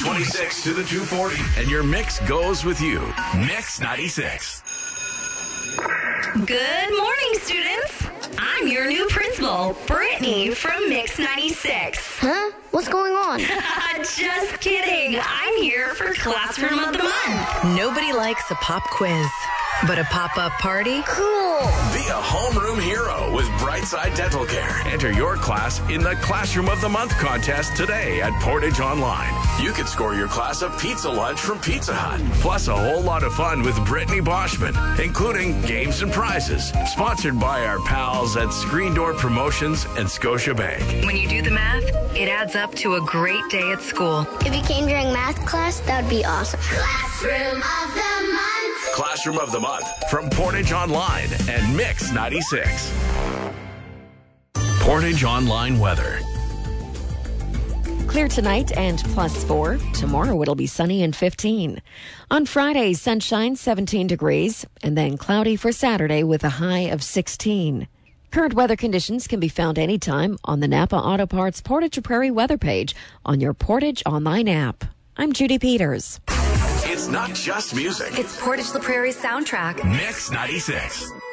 226 to the 240, and your mix goes with you. Mix 96. Good morning, students. I'm your new principal, Brittany from Mix 96. Huh? What's going on? Just kidding. I'm here for Classroom of the Month. Nobody likes a pop quiz, but a pop-up party? Cool. Be a homeroom hero with Brightside Dental Care. Enter your class in the Classroom of the Month contest today at Portage Online. You could score your class a pizza lunch from Pizza Hut, plus a whole lot of fun with Brittany Boschman, including games and prizes. Sponsored by our pals at Screen Door Promotions and Scotiabank. When you do the math, it adds up to a great day at school. If you came during math class, that would be awesome. Classroom of the Month. Classroom of the Month from Portage Online and Mix 96. Portage Online weather. Clear tonight and +4. Tomorrow it'll be sunny and 15. On Friday, sunshine 17 degrees, and then cloudy for Saturday with a high of 16. Current weather conditions can be found anytime on the Napa Auto Parts Portage Prairie weather page on your Portage Online app. I'm Judy Peters. It's not just music. It's Portage La Prairie's soundtrack. Mix 96.